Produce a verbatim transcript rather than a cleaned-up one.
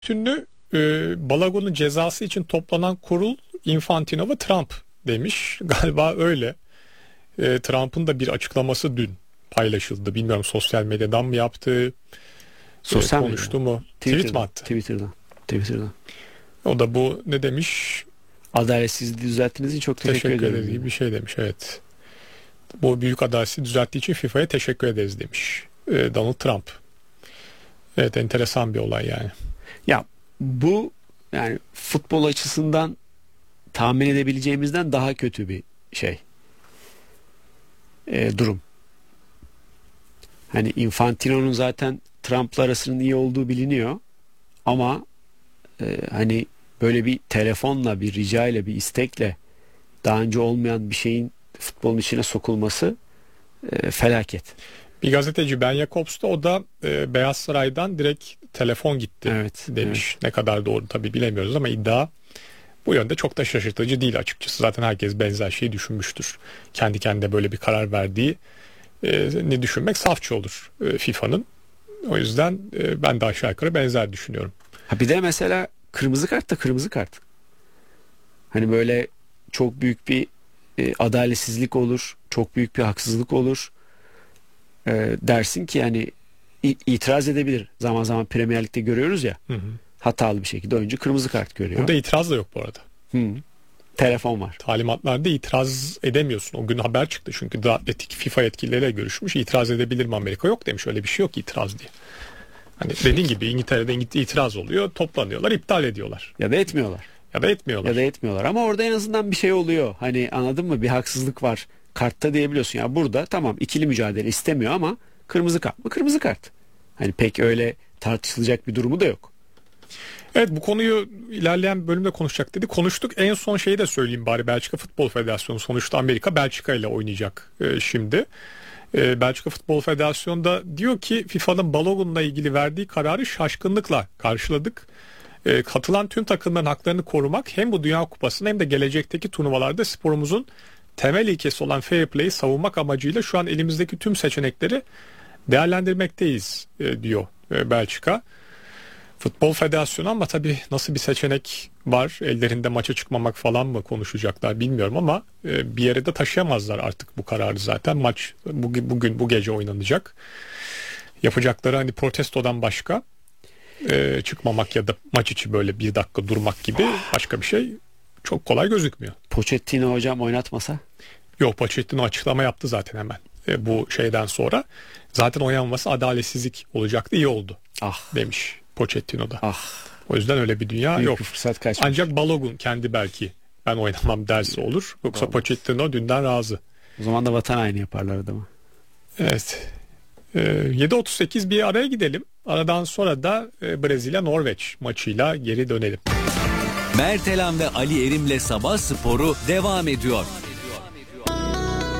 Ünlü e, Balagon'un cezası için toplanan kurul Infantino ve Trump demiş. Galiba öyle. E, Trump'ın da bir açıklaması dün paylaşıldı. Bilmiyorum sosyal medyadan mı yaptı, Sosyal e, konuştu medya. mu? Tweet mi attı? Twitter'dan. Twitter'dan. O da bu ne demiş? Adaletsizliği düzelttiğiniz için çok teşekkür, Teşekkür ederim. ederiz gibi bir şey demiş, evet. Bu büyük adaletsizliği düzelttiği için FIFA'ya teşekkür ederiz demiş e, Donald Trump. Evet, enteresan bir olay yani. Ya bu yani futbol açısından tahmin edebileceğimizden daha kötü bir şey. E, durum. Hani Infantino'nun zaten Trump'la arasının iyi olduğu biliniyor. Ama e, hani böyle bir telefonla, bir rica ile, bir istekle daha önce olmayan bir şeyin futbolun içine sokulması e, felaket. Bir gazeteci Ben Jacobs da o da e, Beyaz Saray'dan direkt telefon gitti Evet, demiş. evet. Ne kadar doğru tabii bilemiyoruz ama iddia bu yönde çok da şaşırtıcı değil açıkçası. Zaten herkes benzer şeyi düşünmüştür. Kendi kendine böyle bir karar verdiği e, ne düşünmek safça olur e, FIFA'nın. O yüzden e, ben de aşağı yukarı benzer düşünüyorum. Ha bir de mesela kırmızı kart da kırmızı kart. Hani böyle çok büyük bir e, adaletsizlik olur, çok büyük bir haksızlık olur. E, dersin ki yani i- itiraz edebilir. Zaman zaman Premier Lig'de görüyoruz ya. Hı hı. Hatalı bir şekilde oyuncu kırmızı kart görüyor. Burada itiraz da yok bu arada. Hı. Telefon var. Talimatlarda itiraz edemiyorsun. O gün haber çıktı çünkü The Athletic FIFA yetkilileriyle görüşmüş. İtiraz edebilir mi Amerika? Yok demiş, öyle bir şey yok itiraz diye. Hani dediğin gibi İngiltere'de itiraz oluyor, toplanıyorlar, iptal ediyorlar. Ya da etmiyorlar. Ya da etmiyorlar. Ya da etmiyorlar. Ama orada en azından bir şey oluyor. Hani anladın mı? Bir haksızlık var. Kartta diyebiliyorsun. Ya burada tamam ikili mücadele istemiyor ama kırmızı kart mı? Kırmızı kart. Hani pek öyle tartışılacak bir durumu da yok. Evet, bu konuyu ilerleyen bölümde konuşacak dedi. Konuştuk. En son şeyi de söyleyeyim bari. Belçika Futbol Federasyonu, sonuçta Amerika Belçika ile oynayacak e, şimdi. E, Belçika Futbol Federasyonu da diyor ki FIFA'nın Balogun'la ilgili verdiği kararı şaşkınlıkla karşıladık. E, katılan tüm takımların haklarını korumak hem bu Dünya Kupası'nda hem de gelecekteki turnuvalarda sporumuzun temel ilkesi olan fair play'i savunmak amacıyla şu an elimizdeki tüm seçenekleri değerlendirmekteyiz e, diyor e, Belçika Futbol Federasyonu. Ama tabii nasıl bir seçenek var, ellerinde maça çıkmamak falan mı konuşacaklar bilmiyorum ama e, bir yere de taşıyamazlar artık bu kararı zaten. Maç bugün, bugün bu gece oynanacak. Yapacakları hani protestodan başka e, çıkmamak ya da maç içi böyle bir dakika durmak gibi başka bir şey çok kolay gözükmüyor. Pochettino hocam oynatmasa? Yok, Pochettino açıklama yaptı zaten hemen e, bu şeyden sonra. Zaten oynanması adaletsizlik olacaktı, iyi oldu Ah. demiş Pochettino da. Ah. O yüzden öyle bir dünya Büyük yok. bir fırsat kaçmış. Ancak Balogun kendi belki ben oynamam dersi olur. Yoksa Olmaz. Pochettino dünden razı. O zaman da vatan haini yaparlar adamı. Evet. Ee, yedi otuz sekiz bir araya gidelim. Aradan sonra da e, Brezilya-Norveç maçıyla geri dönelim. Mertelan ve Ali Erim'le Sabah Sporu devam ediyor.